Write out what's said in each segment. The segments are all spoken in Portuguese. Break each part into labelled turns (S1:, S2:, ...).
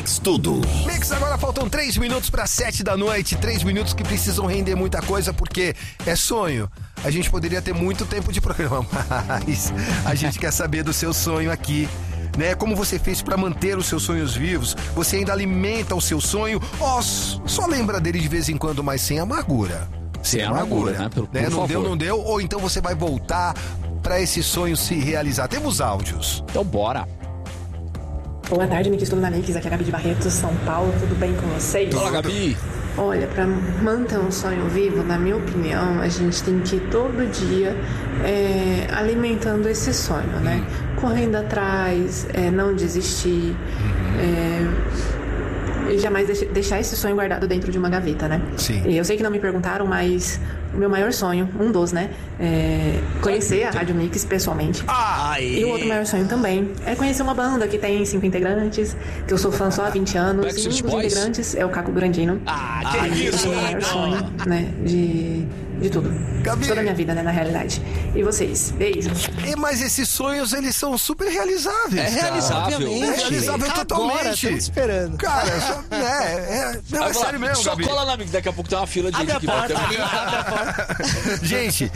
S1: Mix Tudo.
S2: Mix, agora faltam 3 minutos para 7 da noite. 3 minutos que precisam render muita coisa, porque é sonho. A gente poderia ter muito tempo de programa, mas a gente quer saber do seu sonho aqui. Né? Como você fez para manter os seus sonhos vivos? Você ainda alimenta o seu sonho? Ou só lembra dele de vez em quando, mas sem amargura?
S3: Sem amargura, né? Por
S2: Não
S3: favor.
S2: deu, não deu. Ou então você vai voltar para esse sonho se realizar. Temos áudios.
S3: Então bora.
S4: Boa tarde, Mix Tudo na Mix. Aqui é a Gabi de Barretos, São Paulo. Tudo bem com vocês?
S3: Fala, Gabi.
S4: Olha, para manter um sonho vivo, na minha opinião, a gente tem que ir todo dia alimentando esse sonho, né? Correndo atrás, não desistir, e jamais deixar esse sonho guardado dentro de uma gaveta, né?
S2: Sim.
S4: E eu sei que não me perguntaram, mas o meu maior sonho, um dos, né? É conhecer a Rádio Mix pessoalmente. E o outro maior sonho também é conhecer uma banda que tem 5 integrantes, que eu sou fã só há 20 anos.
S3: Backstreet
S4: E um dos
S3: Boys?
S4: integrantes é o Caco Grandino.
S3: Que
S4: Esse
S3: isso,
S4: é o meu maior sonho, né? De tudo.
S2: Gabi.
S4: De toda a minha vida, né? Na realidade. E vocês? Beijos.
S2: Mas esses sonhos, eles são super realizáveis.
S3: É realizável.
S2: É realizável
S5: Agora,
S2: totalmente.
S5: estamos esperando.
S2: Cara, não, é sério mesmo,
S3: Só
S2: Gabi.
S3: cola na Mix, daqui a pouco tem uma fila de gente aqui.
S2: Gente,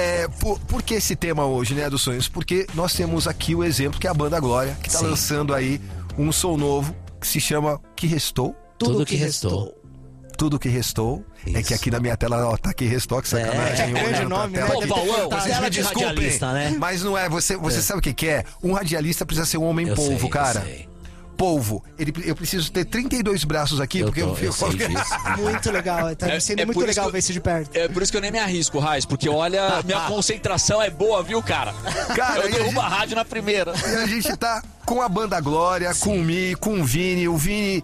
S2: por que esse tema hoje, né, dos sonhos? Porque nós temos aqui o exemplo que é a banda Glória, que tá lançando aí um som novo que se chama Que Restou?
S5: Tudo que restou.
S2: Tudo que restou. É
S6: Isso.
S2: que aqui na minha tela, ó, tá Que Restou, que sacanagem.
S5: É grande
S2: Olhando pra
S5: nome,
S2: tela
S5: né?
S2: aqui.
S3: Pô, Paulão,
S2: Vocês
S6: tela
S2: me
S6: de
S2: desculpem,
S6: radialista, né?
S2: Mas não é, você sabe o que é? Um radialista precisa ser um homem
S6: Eu
S2: polvo,
S6: sei,
S2: cara.
S6: eu sei.
S2: Polvo. Eu preciso ter 32 braços aqui, porque eu
S6: sei disso.
S5: Muito legal, tá sendo muito
S3: por isso
S5: legal
S3: que
S5: ver isso de perto.
S3: É por isso que eu nem me arrisco, Raiz, porque olha, minha concentração é boa, viu, cara?
S2: Cara,
S3: Eu
S2: e a
S3: derrubo a rádio na primeira.
S2: E a gente tá com a banda Glória, com o Mi, com o Vini. O Vini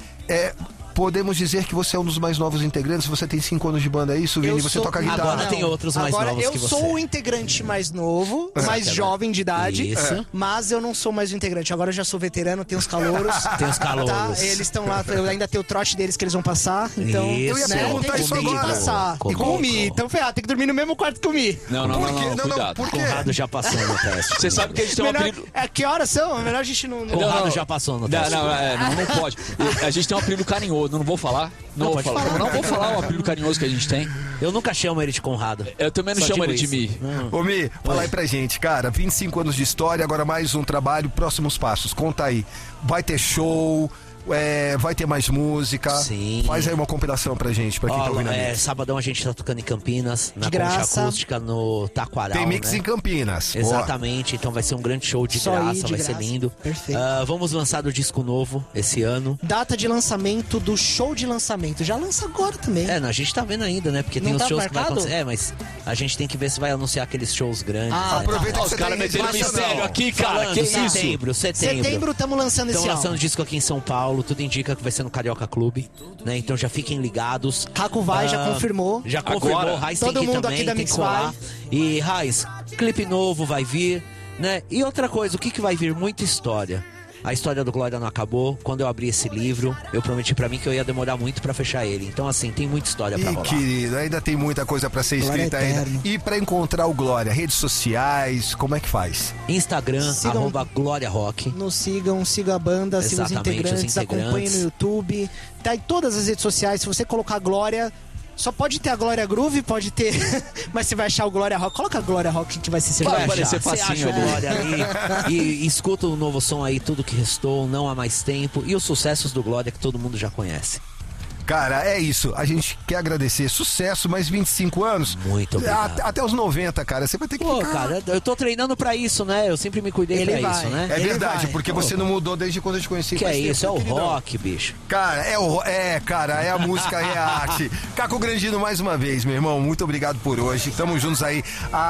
S2: podemos dizer que você é um dos mais novos integrantes. Você tem 5 anos de banda, é isso, Vini?
S5: Eu
S2: Você
S5: sou-
S2: toca guitarra.
S6: Agora tem outros mais
S5: Agora,
S6: novos
S5: eu
S6: que você.
S5: sou o integrante mais novo, mais jovem de idade.
S6: Isso.
S5: Mas eu não sou mais o integrante. Agora eu já sou veterano, tenho os calouros.
S6: Tem os calouros.
S5: Tá? Eles estão lá, eu ainda tenho o trote deles que eles vão passar. Então,
S6: Isso.
S2: Eu ia perguntar
S5: tem
S2: isso
S5: que
S2: agora.
S5: passar.
S6: Comigo.
S5: E com o Mi. Então, tem que dormir no mesmo quarto que o Mi.
S3: Não,
S2: Por quê? Não,
S3: cuidado.
S2: por quê?
S6: Conrado já passou no teste.
S3: Você sabe que a gente tem um
S5: Melhor,
S3: apelido...
S5: que horas são? Melhor a gente não...
S6: Conrado já passou no
S3: Não,
S6: teste.
S3: não pode. A gente tem um apelido carinhoso, não vou falar. Não,
S6: pode
S3: vou falar.
S6: falar.
S3: Não vou falar o apelido carinhoso que a gente tem.
S6: Eu nunca chamo ele de Conrado.
S3: Eu também não
S6: Só
S3: chamo
S6: digo
S3: ele de
S6: isso.
S3: Mi.
S2: Ô Mi, fala aí pra gente, cara, 25 anos de história, agora mais um trabalho, próximos passos, conta aí. Vai ter show, vai ter mais música.
S6: Sim.
S2: Faz aí uma compilação pra gente, pra quem tá ouvindo a Mix.
S6: Sabadão a gente tá tocando em Campinas, na
S5: De
S6: Concha
S5: graça.
S6: Acústica, no Taquaral.
S2: Tem Mix
S6: né?
S2: em Campinas. Boa.
S6: Exatamente, então vai ser um grande show de
S5: Só ir
S6: graça,
S5: de
S6: vai ser
S5: graça.
S6: lindo.
S5: Perfeito.
S6: Vamos lançar o disco novo esse ano.
S5: Data de lançamento do show de lançamento. Já lança agora também.
S6: Não, a gente tá vendo ainda, né? Porque tem
S5: Não
S6: os
S5: tá
S6: shows que vai
S5: marcado?
S6: acontecer. Mas a gente tem que ver se vai anunciar aqueles shows grandes.
S5: Ah,
S6: né?
S2: Aproveita que
S3: Os
S2: você
S3: caras
S2: tá em
S3: meteram
S2: rede nacional.
S3: mistério aqui, cara.
S6: Falando,
S3: Que isso?
S6: setembro.
S5: Setembro estamos lançando esse
S6: Estão lançando
S5: álbum.
S6: disco aqui em São Paulo, tudo indica que vai ser no Carioca Clube, né? Então já fiquem ligados.
S5: Caco vai, já confirmou.
S6: Já confirmou,
S3: Agora.
S6: Raiz
S5: Todo
S6: tem que ir
S5: mundo
S6: também,
S5: aqui da
S6: tem
S5: Mix
S6: que colar.
S5: vai.
S6: E Raiz, clipe novo vai vir, né? E outra coisa, o que vai vir? Muita história. A história do Glória não acabou. Quando eu abri esse livro, eu prometi pra mim que eu ia demorar muito pra fechar ele. Então assim, tem muita história pra
S2: Ih,
S6: rolar.
S2: querido, ainda tem muita coisa pra ser
S5: Glória
S2: escrita ainda.
S5: eterno.
S2: E pra encontrar o Glória, redes sociais, como é que faz?
S6: Instagram,
S5: Sigam-
S6: @Glória Rock.
S5: Nos sigam, siga a banda, siga os
S6: Exatamente,
S5: integrantes,
S6: os integrantes.
S5: acompanhem no YouTube. Tá em todas as redes sociais. Se você colocar Glória, só pode ter a Glória Groove, pode ter. Mas você vai achar o Glória Rock. Coloca a Glória Rock que vai ser
S3: Vai
S5: certeza.
S3: aparecer
S6: Você
S3: facinho
S6: acha o
S3: ali.
S6: Glória ali e escuta o novo som aí, Tudo Que Restou, Não Há Mais Tempo e os sucessos do Glória que todo mundo já conhece.
S2: Cara, é isso. A gente quer agradecer. Sucesso, mais 25 anos.
S6: Muito obrigado.
S2: Até os 90, cara. Você vai ter que
S6: Pô,
S2: ficar...
S6: cara, eu tô treinando pra isso, né? Eu sempre me cuidei
S5: Ele
S6: pra
S5: vai.
S6: isso, né?
S2: É
S5: Ele
S2: verdade,
S5: vai.
S2: porque você não mudou desde quando eu te conheci.
S6: Que
S2: faz
S6: é
S2: tempo,
S6: isso, é o
S2: queridão.
S6: rock, bicho.
S2: Cara, cara, é a música, é a arte. Caco Grandino, mais uma vez, meu irmão, muito obrigado por hoje. Tamo juntos aí.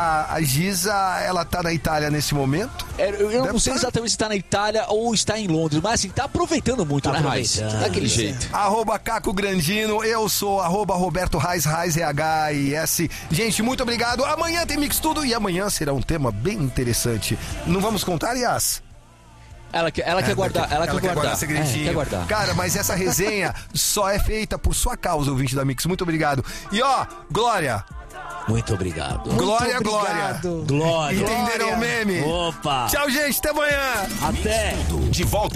S2: A Giza, ela tá na Itália nesse momento?
S3: Eu não
S2: Deve
S3: sei
S2: tá.
S3: exatamente se tá na Itália ou está em Londres, mas assim, tá aproveitando muito,
S6: Tá
S3: né, Raiz?
S6: aproveitando.
S3: Daquele jeito.
S2: @Caco Grandino, eu sou @Roberto Raiz, Raiz. Gente, muito obrigado. Amanhã tem Mix Tudo e amanhã será um tema bem interessante. Não vamos contar, Yas?
S3: Ela quer guardar, ela quer guardar.
S2: segredinho.
S3: Quer guardar.
S2: Cara, mas essa resenha só é feita por sua causa, ouvinte da Mix. Muito obrigado. E ó, Glória.
S6: Muito obrigado.
S2: Glória,
S5: Muito
S2: Glória.
S5: obrigado.
S6: Glória.
S2: Entenderam o meme?
S6: Opa.
S2: Tchau, gente. Até amanhã.
S6: Até.
S1: De volta